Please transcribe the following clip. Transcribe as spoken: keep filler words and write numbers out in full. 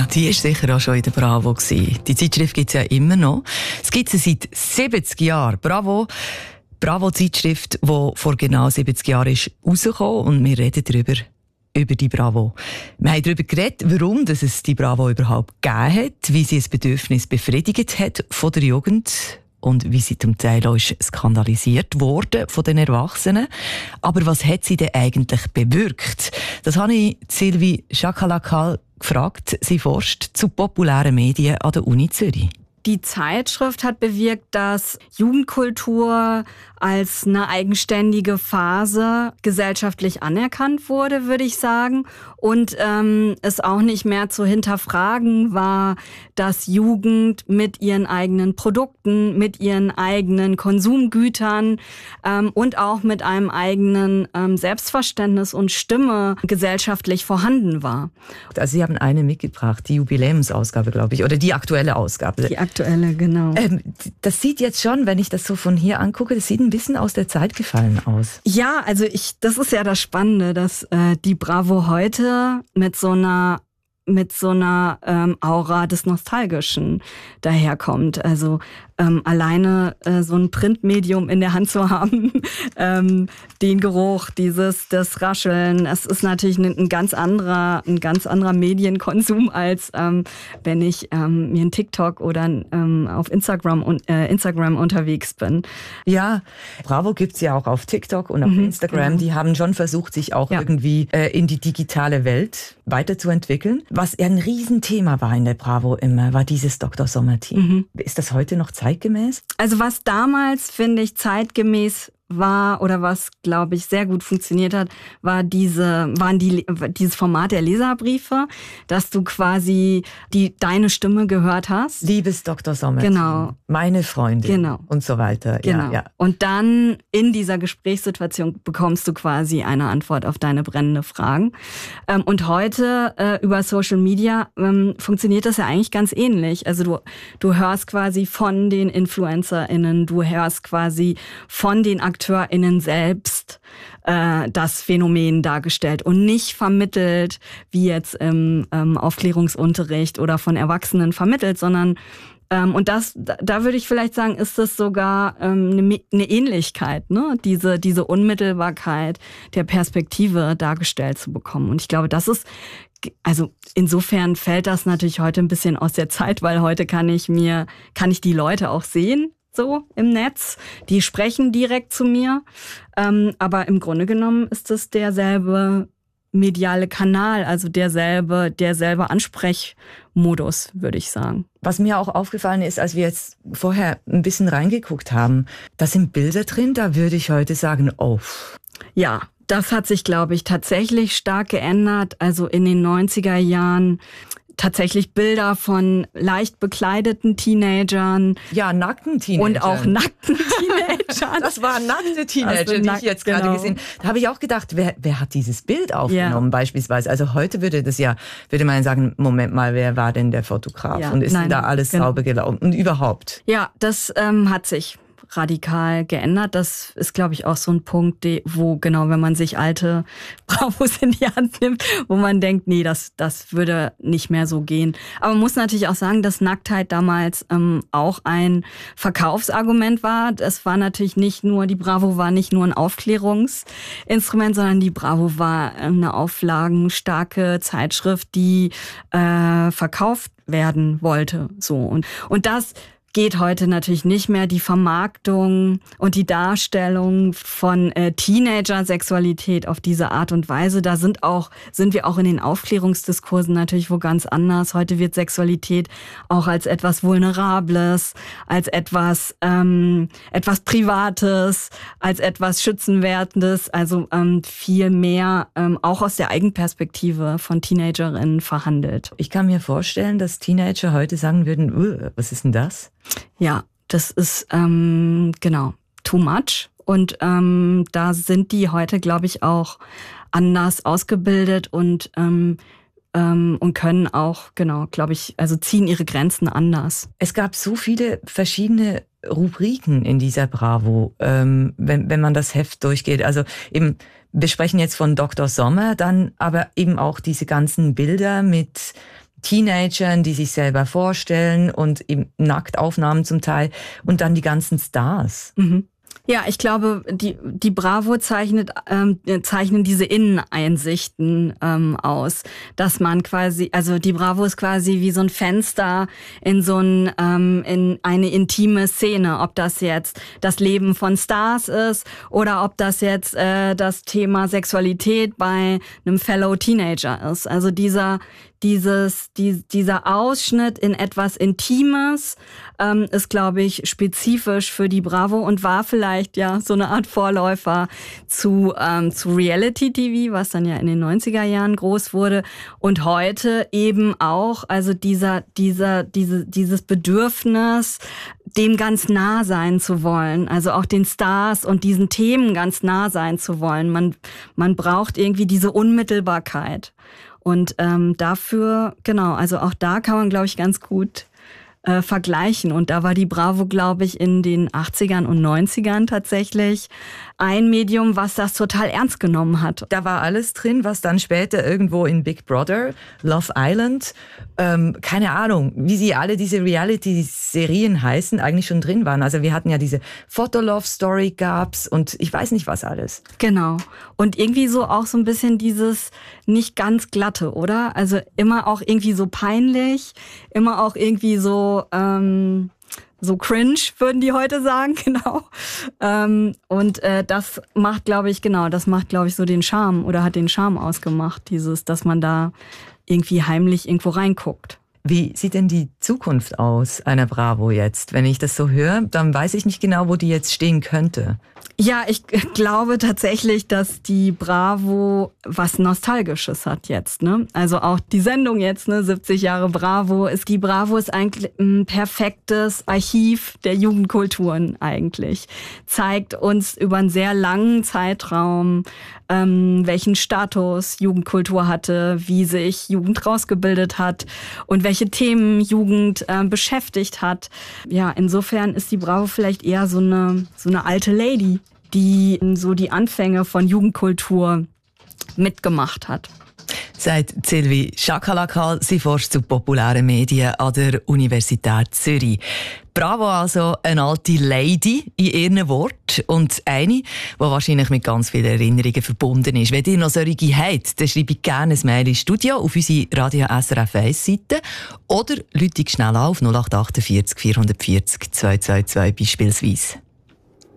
Ja, die war sicher auch schon in der Bravo gewesen. Die Zeitschrift gibt es ja immer noch. Es gibt sie seit siebzig Jahren. Bravo. Bravo-Zeitschrift, die vor genau siebzig Jahren ist rausgekommen, und wir reden darüber, über die Bravo. Wir haben darüber geredet, warum dass es die Bravo überhaupt gegeben hat, wie sie das Bedürfnis befriedigt hat von der Jugend und wie sie zum Teil auch skandalisiert wurde von den Erwachsenen. Aber was hat sie denn eigentlich bewirkt? Das habe ich Sylvie Chakalakal gefragt. Sie forscht zu populären Medien an der Uni Zürich. Die Zeitschrift hat bewirkt, dass Jugendkultur als eine eigenständige Phase gesellschaftlich anerkannt wurde, würde ich sagen. Und ähm, es auch nicht mehr zu hinterfragen war, dass Jugend mit ihren eigenen Produkten, mit ihren eigenen Konsumgütern ähm, und auch mit einem eigenen ähm, Selbstverständnis und Stimme gesellschaftlich vorhanden war. Also Sie haben eine mitgebracht, die Jubiläumsausgabe, glaube ich, oder die aktuelle Ausgabe. Die aktuelle, genau. Ähm, das sieht jetzt schon, wenn ich das so von hier angucke, das sieht ein bisschen aus der Zeit gefallen aus. Ja, also ich, das ist ja das Spannende, dass äh, die Bravo heute mit so einer mit so einer ähm, Aura des Nostalgischen daherkommt. Also ähm, alleine äh, so ein Printmedium in der Hand zu haben, ähm, den Geruch, dieses, das Rascheln, es ist natürlich ein, ein ganz anderer, ein ganz anderer Medienkonsum, als ähm, wenn ich ähm, mir ein TikTok oder ähm, auf Instagram und äh, Instagram unterwegs bin. Ja, Bravo gibt's ja auch auf TikTok und auf mhm, Instagram. Genau. Die haben schon versucht, sich auch ja. irgendwie äh, in die digitale Welt weiterzuentwickeln. Was ja ein Riesenthema war in der Bravo immer, war dieses Doktor Sommer-Team. Mhm. Ist das heute noch zeitgemäß? Also was damals, finde ich, zeitgemäß war oder was, glaube ich, sehr gut funktioniert hat, war diese, waren die, dieses Format der Leserbriefe, dass du quasi die, deine Stimme gehört hast. Liebes Doktor Sommer. Genau. Meine Freundin. Genau. Und so weiter. Genau. Ja, ja. Und dann in dieser Gesprächssituation bekommst du quasi eine Antwort auf deine brennende Fragen. Und heute äh, über Social Media ähm, funktioniert das ja eigentlich ganz ähnlich. Also du, du hörst quasi von den InfluencerInnen, du hörst quasi von den AkteurInnen selbst äh, das Phänomen dargestellt und nicht vermittelt, wie jetzt im ähm, Aufklärungsunterricht oder von Erwachsenen vermittelt, sondern ähm, und das, da, da würde ich vielleicht sagen, ist das sogar ähm, eine, eine Ähnlichkeit, ne? Diese, diese Unmittelbarkeit der Perspektive dargestellt zu bekommen. Und ich glaube, das ist Also insofern fällt das natürlich heute ein bisschen aus der Zeit, weil heute kann ich mir, kann ich die Leute auch sehen, so im Netz. Die sprechen direkt zu mir. Ähm, aber im Grunde genommen ist es derselbe mediale Kanal, also derselbe, derselbe Ansprechmodus, würde ich sagen. Was mir auch aufgefallen ist, als wir jetzt vorher ein bisschen reingeguckt haben, da sind Bilder drin, da würde ich heute sagen, oh. Ja, das hat sich, glaube ich, tatsächlich stark geändert. Also in den neunziger Jahren tatsächlich Bilder von leicht bekleideten Teenagern. Ja, nackten Teenagern. Und auch nackten Teenagern. Das waren nackte Teenager, also nack- die ich jetzt gerade genau. gesehen habe. Da habe ich auch gedacht, wer, wer hat dieses Bild aufgenommen, ja. beispielsweise? Also heute würde das ja, würde man sagen, Moment mal, wer war denn der Fotograf? Ja, und ist nein, denn da alles genau. sauber gelaufen? Und überhaupt? Ja, das ähm, hat sich radikal geändert. Das ist, glaube ich, auch so ein Punkt, die, wo genau, wenn man sich alte Bravos in die Hand nimmt, wo man denkt, nee, das, das würde nicht mehr so gehen. Aber man muss natürlich auch sagen, dass Nacktheit damals ähm, auch ein Verkaufsargument war. Das war natürlich nicht nur, die Bravo war nicht nur ein Aufklärungsinstrument, sondern die Bravo war eine auflagenstarke Zeitschrift, die äh, verkauft werden wollte. So und und das geht heute natürlich nicht mehr. Die Vermarktung und die Darstellung von äh, Teenager-Sexualität auf diese Art und Weise, da sind auch sind wir auch in den Aufklärungsdiskursen natürlich wo ganz anders. Heute wird Sexualität auch als etwas Vulnerables, als etwas ähm, etwas Privates, als etwas Schützenwertendes, also ähm, viel mehr ähm, auch aus der Eigenperspektive von Teenagerinnen verhandelt. Ich kann mir vorstellen, dass Teenager heute sagen würden, was ist denn das? Ja, das ist ähm, genau too much. Und ähm, da sind die heute, glaube ich, auch anders ausgebildet und ähm, ähm, und können auch, genau, glaube ich, also ziehen ihre Grenzen anders. Es gab so viele verschiedene Rubriken in dieser Bravo, ähm, wenn, wenn man das Heft durchgeht. Also eben, wir sprechen jetzt von Doktor Sommer, dann aber eben auch diese ganzen Bilder mit Teenagern, die sich selber vorstellen und eben Nacktaufnahmen zum Teil und dann die ganzen Stars. Mhm. Ja, ich glaube, die, die Bravo zeichnet, ähm, zeichnen diese Inneneinsichten ähm, aus, dass man quasi, also die Bravo ist quasi wie so ein Fenster in so ein, ähm, in eine intime Szene, ob das jetzt das Leben von Stars ist oder ob das jetzt äh, das Thema Sexualität bei einem Fellow Teenager ist. Also dieser Dieses, die, dieser Ausschnitt in etwas Intimes ähm, ist, glaube ich, spezifisch für die Bravo und war vielleicht ja so eine Art Vorläufer zu, ähm, zu Reality-T V, was dann ja in den neunziger Jahren groß wurde. Und heute eben auch, also dieser, dieser, diese, dieses Bedürfnis, dem ganz nah sein zu wollen, also auch den Stars und diesen Themen ganz nah sein zu wollen. Man, man braucht irgendwie diese Unmittelbarkeit. Und ähm, dafür, genau, also auch da kann man, glaube ich, ganz gut äh, vergleichen. Und da war die Bravo, glaube ich, in den achtzigern und neunzigern tatsächlich ein Medium, was das total ernst genommen hat. Da war alles drin, was dann später irgendwo in Big Brother, Love Island, ähm, keine Ahnung, wie sie alle diese Reality-Serien heißen, eigentlich schon drin waren. Also wir hatten ja diese Fotolove-Story gab's und ich weiß nicht was alles. Genau. Und irgendwie so auch so ein bisschen dieses nicht ganz glatte, oder? Also immer auch irgendwie so peinlich, immer auch irgendwie so ähm, so cringe, würden die heute sagen, genau. Ähm, und äh, das macht, glaube ich, genau, das macht, glaube ich, so den Charme oder hat den Charme ausgemacht, dieses, dass man da irgendwie heimlich irgendwo reinguckt. Wie sieht denn die Zukunft aus einer Bravo jetzt? Wenn ich das so höre, dann weiß ich nicht genau, wo die jetzt stehen könnte. Ja, ich glaube tatsächlich, dass die Bravo was Nostalgisches hat jetzt, ne? Also auch die Sendung jetzt, ne? siebzig Jahre Bravo. Ist die Bravo ist eigentlich ein perfektes Archiv der Jugendkulturen eigentlich. Zeigt uns über einen sehr langen Zeitraum, ähm, welchen Status Jugendkultur hatte, wie sich Jugend rausgebildet hat und welche Themen Jugend äh, beschäftigt hat. Ja, insofern ist die Bravo vielleicht eher so eine, so eine alte Lady, die so die Anfänge von Jugendkultur mitgemacht hat. Sagt Sylvie Schakalakal, sie forscht zu populären Medien an der Universität Zürich. Bravo also, eine alte Lady in ihren Worten und eine, die wahrscheinlich mit ganz vielen Erinnerungen verbunden ist. Wenn ihr noch solche habt, dann schreibt gerne ein Mail ins Studio auf unsere Radio S R F eins Seite oder ruft schnell auf null acht vier acht vier vier null zwei zwei zwei beispielsweise.